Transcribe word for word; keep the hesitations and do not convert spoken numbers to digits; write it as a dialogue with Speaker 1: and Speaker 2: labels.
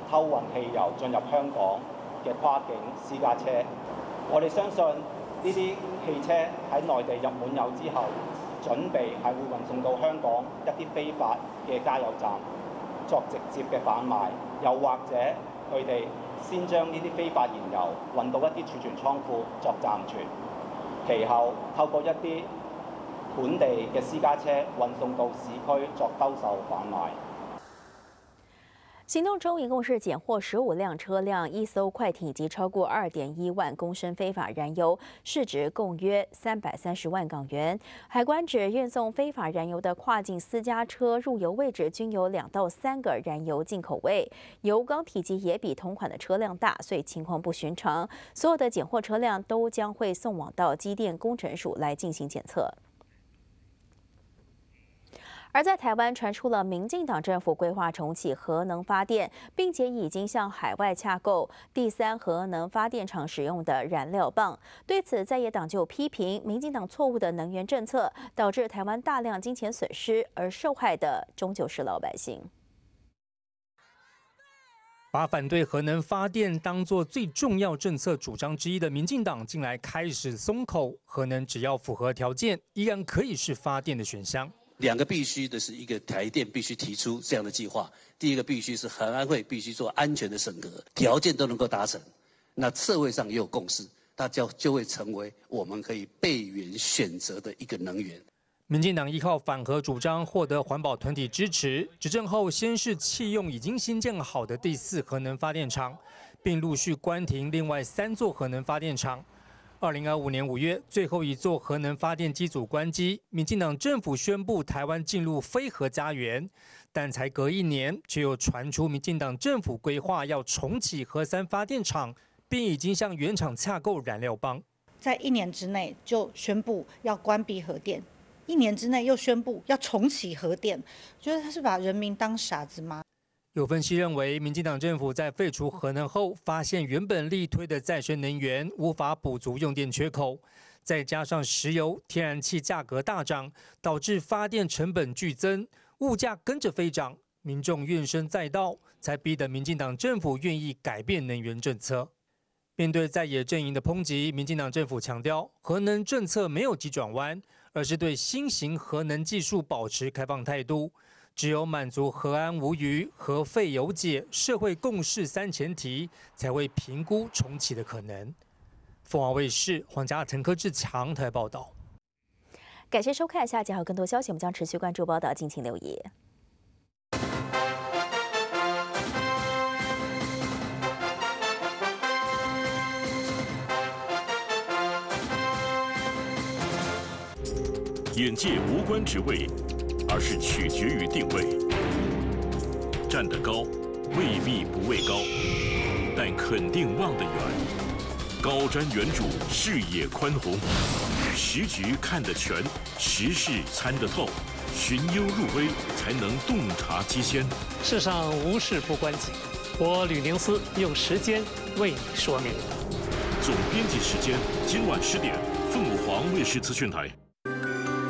Speaker 1: 偷運汽油進入香港嘅跨境私家車。我哋相信呢啲汽車喺內地入滿油之後，準備係會運送到香港一啲非法嘅加油站作直接嘅販賣，又或者佢哋先將呢啲非法燃油運到一啲儲存倉庫作暫存，其後透過一啲本地嘅私家車運送到市區作兜售販賣。
Speaker 2: 行动中一共是检获十五辆车辆、一艘快艇以及超过二点一万公升非法燃油，市值共约三百三十万港元。海关指运送非法燃油的跨境私家车入油位置均有两到三个燃油进口位，油缸体积也比同款的车辆大，所以情况不寻常。所有的检获车辆都将会送往到机电工程署来进行检测。而在台湾传出了民进党政府规划重启核能发电，并且已经向海外洽购第三核能发电厂使用的燃料棒。对此，在野党就批评民进党错误的能源政策，导致台湾大量金钱损失，而受害的终究是老百姓。
Speaker 3: 把反对核能发电当作最重要政策主张之一的民进党，近来开始松口，核能只要符合条件，依然可以是发电的选项。
Speaker 4: 两个必须的是一个台电必须提出这样的计划，第一个必须是核安会必须做安全的审核，条件都能够达成，那社会上也有共识，它就就会成为我们可以备援选择的一个能源。
Speaker 3: 民进党依靠反核主张获得环保团体支持，执政后先是弃用已经新建好的第四核能发电厂，并陆续关停另外三座核能发电厂。二零二五年五月，最后一座核能发电机组关机，民进党政府宣布台湾进入非核家园，但才隔一年，却又传出民进党政府规划要重启核三发电厂，并已经向原厂洽购燃料棒，
Speaker 5: 在一年之内就宣布要关闭核电，一年之内又宣布要重启核电，觉得他是把人民当傻子吗？
Speaker 3: 有分析认为，民进党政府在废除核能后，发现原本力推的再生能源无法补足用电缺口，再加上石油、天然气价格大涨，导致发电成本剧增，物价跟着飞涨，民众怨声载道，才逼得民进党政府愿意改变能源政策。面对在野阵营的抨击，民进党政府强调，核能政策没有急转弯，而是对新型核能技术保持开放态度。只有满足核安无虞、核废有解、社会共识三前提，才会评估重启的可能。凤凰卫视黄家陈科志强台报道。
Speaker 2: 感谢收看，下集还有更多消息，我们将持续关注报道，敬请留意。
Speaker 6: 眼界无关职位，而是取决于定位。站得高，未必不畏高，但肯定望得远。高瞻远瞩，视野宽宏，时局看得全，时事参得透，寻幽入微，才能洞察机先。
Speaker 7: 世上无事不关己，我吕宁思用时间为你说明。
Speaker 6: 总编辑时间，今晚十点，凤凰卫视资讯台。